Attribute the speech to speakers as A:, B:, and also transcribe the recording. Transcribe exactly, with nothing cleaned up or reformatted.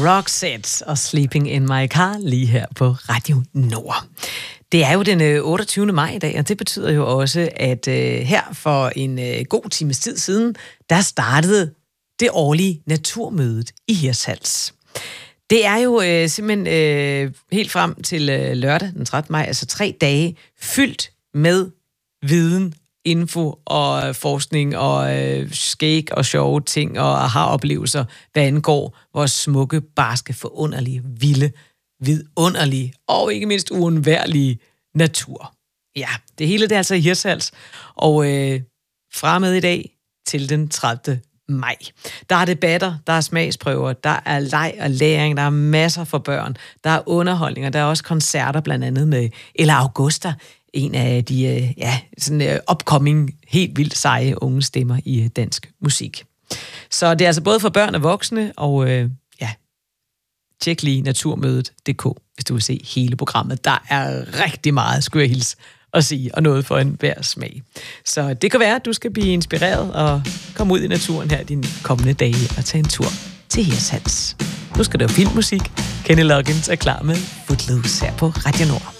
A: Roxette og Sleeping in My Car lige her på Radio Nord. Det er jo den otteogtyvende maj i dag, og det betyder jo også, at øh, her for en øh, god times tid siden, der startede det årlige naturmødet i Hirtshals. Det er jo øh, simpelthen øh, helt frem til øh, lørdag den trettende maj, altså tre dage, fyldt med viden, info og forskning og øh, skæg og sjove ting og aha-oplevelser, hvad angår vores smukke, barske, forunderlige, vilde, vidunderlige og ikke mindst uundværlige natur. Ja, det hele det er altså i Hirtshals, og øh, fra med i dag til den tredivte maj. Der er debatter, der er smagsprøver, der er leg og læring, der er masser for børn, der er underholdninger, der er også koncerter, blandt andet med Ella Augusta, en af de ja, sådan, upcoming, helt vildt seje unge stemmer i dansk musik. Så det er altså både for børn og voksne, og øh, ja, tjek lige naturmødet punktum d k, hvis du vil se hele programmet. Der er rigtig meget, skulle jeg hilse at sige, og noget for enhver smag. Så det kan være, at du skal blive inspireret og komme ud i naturen her de kommende dage og tage en tur til Hirtshals. Nu skal der jo filmmusik. Kenny Loggins er klar med Footloose her på Radio Nord.